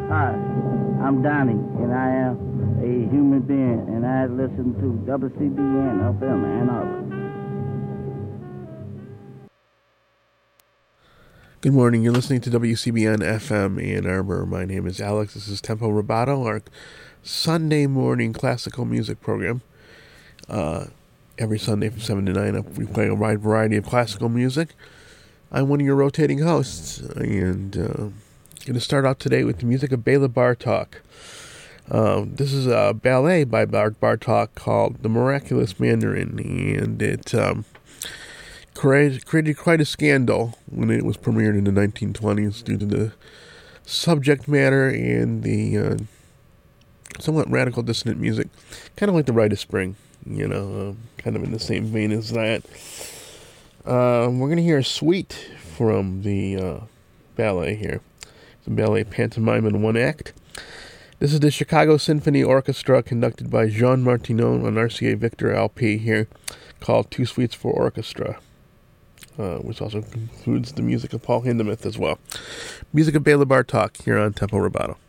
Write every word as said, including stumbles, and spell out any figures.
Hi, I'm Donnie, and I am a human being, and I listen to W C B N F M Ann Arbor. Good morning. You're listening to W C B N F M Ann Arbor. My name is Alex. This is Tempo Rubato, our Sunday morning classical music program. Uh, every Sunday from seven to nine, we play a wide variety of classical music. I'm one of your rotating hosts, and uh, I'm going to start out today with the music of Bela Bartok. Uh, this is a ballet by Bart Bartok called The Miraculous Mandarin, and it um, created, created quite a scandal when it was premiered in the nineteen twenties due to the subject matter and the uh, somewhat radical dissonant music, kind of like The Rite of Spring, you know, uh, kind of in the same vein as that. Uh, we're going to hear a suite from the uh, ballet here. It's a ballet pantomime in one act. This is the Chicago Symphony Orchestra, conducted by Jean Martineau on R C A Victor L P here, called Two Suites for Orchestra, uh, which also includes the music of Paul Hindemith as well. Music of Bela Bartok here on Tempo Rubato.